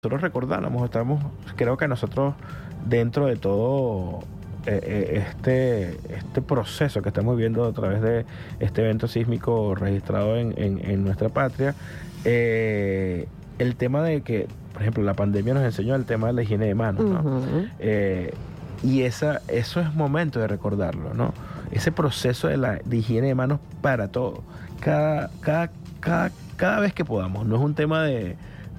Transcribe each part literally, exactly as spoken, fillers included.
nosotros recordáramos, estamos, creo que nosotros dentro de todo eh, eh, este, este proceso que estamos viviendo a través de este evento sísmico registrado en, en, en nuestra patria, eh, el tema de que, por ejemplo, la pandemia nos enseñó el tema de la higiene de manos, ¿no? Uh-huh. Eh, y esa, eso es momento de recordarlo, ¿no? Ese proceso de la de higiene de manos para todo, cada, cada, cada, cada vez que podamos, no es un tema de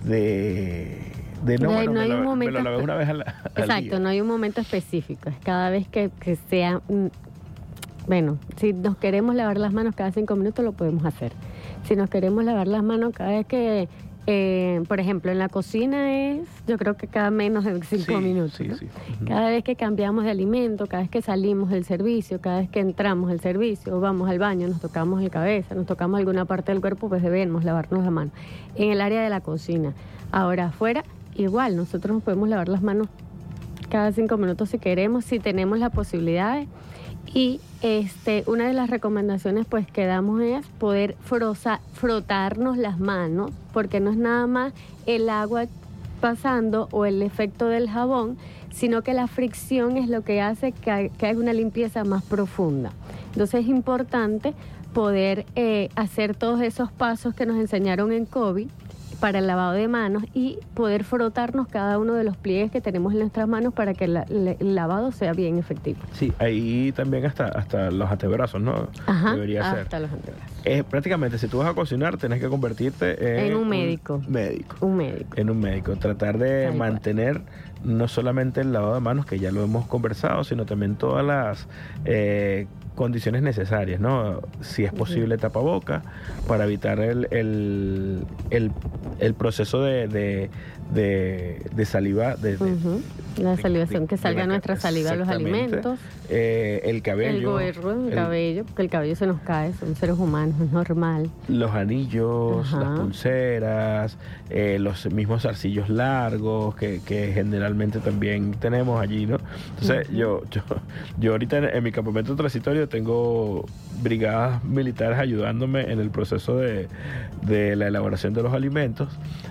de, de no, No, bueno, no me hay lo, un momento me lo lavé espe- una vez al, al Exacto, día. no hay un momento específico. Es cada vez que, que sea... mm, Bueno, si nos queremos lavar las manos cada cinco minutos, lo podemos hacer. Si nos queremos lavar las manos cada vez que... Eh, por ejemplo, en la cocina es, yo creo que cada menos de cinco Sí, minutos. sí, ¿no? sí. Ujú. Cada vez que cambiamos de alimento, cada vez que salimos del servicio, cada vez que entramos al servicio, vamos al baño, nos tocamos la cabeza, nos tocamos alguna parte del cuerpo, pues debemos lavarnos la mano. En el área de la cocina. Ahora, afuera, igual, nosotros nos podemos lavar las manos cada cinco minutos si queremos, si tenemos la posibilidad. Y este, una de las recomendaciones pues que damos es poder froza, frotarnos las manos, porque no es nada más el agua pasando o el efecto del jabón, sino que la fricción es lo que hace que, que haga una limpieza más profunda. Entonces es importante poder eh, hacer todos esos pasos que nos enseñaron en COVID para el lavado de manos y poder frotarnos cada uno de los pliegues que tenemos en nuestras manos para que la, la, el lavado sea bien efectivo. Sí, ahí también hasta, hasta los antebrazos, ¿no? Ajá, Debería ser. hasta los antebrazos. Eh, prácticamente, si tú vas a cocinar, tienes que convertirte en, En un médico. médico. Un médico. En un médico. Tratar de Tal cual. mantener no solamente el lavado de manos, que ya lo hemos conversado, sino también todas las eh, condiciones necesarias, ¿no? Si es posible, tapaboca, para evitar el, el, el, el proceso de, de, de, de saliva. De, de- Ujú. La de- salivación, de- que de salga la- nuestra saliva a los exactamente. alimentos. Eh, el El cabello. gorro, el, el- cabello, porque el cabello se nos cae, son seres humanos, es normal. Los anillos, Ajá. las pulseras, eh, los mismos zarcillos largos que, que generalmente también tenemos allí, ¿no? Entonces, Ujú. yo, yo, yo ahorita en, en mi campamento transitorio tengo brigadas militares ayudándome en el proceso de, de la elaboración de los alimentos.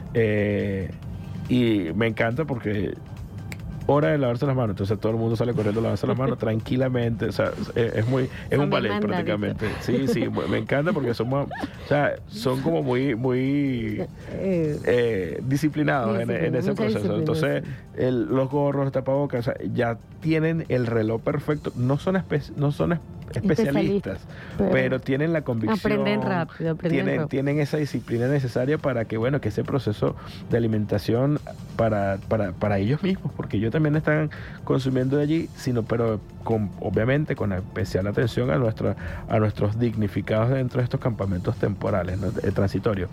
eh, y me encanta porque hora de lavarse las manos, entonces todo el mundo sale corriendo a lavarse las manos tranquilamente, o sea, es, es muy, es Son un ballet bien mandaditos. prácticamente. Sí, sí, mu- me encanta porque somos, o sea, son como muy, muy Eh, eh, disciplinados en, en ese Disciplina, mucha proceso. disciplina, Entonces, el- los gorros, el tapabocas, o sea, ya tienen el reloj perfecto, no son espe- no son es- especialistas, pero pero tienen la convicción, aprenden rápido, aprenden tienen, rápido. tienen esa disciplina necesaria para que, bueno, que ese proceso de alimentación para, para, para ellos mismos, porque ellos también están consumiendo de allí, sino pero con, obviamente con especial atención a nuestra, a nuestros dignificados dentro de estos campamentos temporales, ¿no? Eh, transitorios.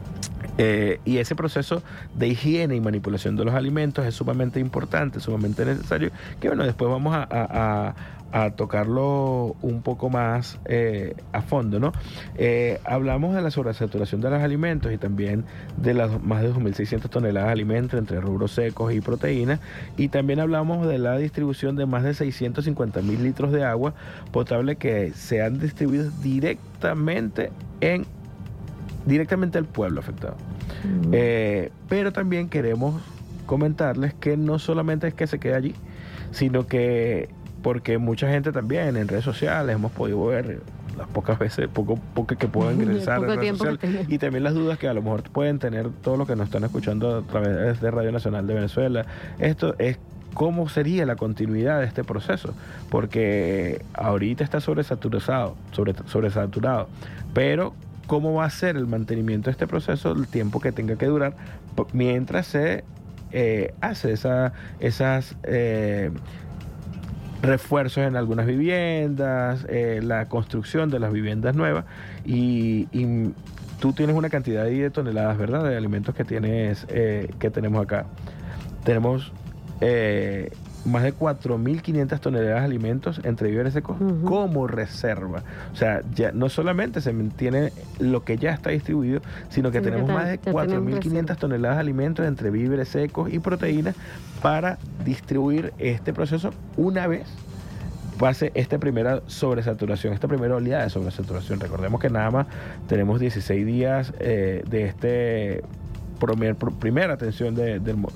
Eh, y ese proceso de higiene y manipulación de los alimentos es sumamente importante, sumamente necesario, que bueno, después vamos a, a- a- a tocarlo un poco más eh, a fondo, ¿no? Eh, hablamos de la sobresaturación de los alimentos y también de las más de dos mil seiscientas toneladas de alimentos entre rubros secos y proteínas, y también hablamos de la distribución de más de seiscientos cincuenta mil litros de agua potable que se han distribuido directamente en directamente al pueblo afectado. mm, Eh, pero también queremos comentarles que no solamente es que se quede allí, sino que porque mucha gente también en redes sociales hemos podido ver las pocas veces, poco, poco que puedan ingresar poco a redes tiempo que sociales, tenemos. y también las dudas que a lo mejor pueden tener todos los que nos están escuchando a través de Radio Nacional de Venezuela. Esto es cómo sería la continuidad de este proceso, porque ahorita está sobresaturado, sobre, sobresaturado, pero cómo va a ser el mantenimiento de este proceso, el tiempo que tenga que durar, p- mientras se eh, hace esa, esas eh, refuerzos en algunas viviendas, eh, la construcción de las viviendas nuevas, y, y tú tienes una cantidad de toneladas, ¿verdad?, de alimentos que tienes, eh, que tenemos acá. Tenemos eh, más de cuatro mil quinientas toneladas de alimentos entre víveres secos Ujú. como reserva. O sea, ya no solamente se mantiene lo que ya está distribuido, sino que Sino que tenemos ta- más de ya tenemos cuatro mil quinientas reserva. toneladas de alimentos entre víveres secos y proteínas para distribuir este proceso una vez pase esta primera sobresaturación, esta primera oleada de sobresaturación. Recordemos que nada más tenemos dieciséis días eh, de este primer, primera atención de, del,